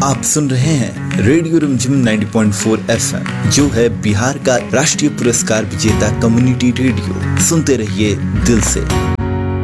आप सुन रहे हैं रेडियो रिमझिम 90.4 एफएम, जो है बिहार का राष्ट्रीय पुरस्कार विजेता कम्युनिटी रेडियो। सुनते रहिए दिल से।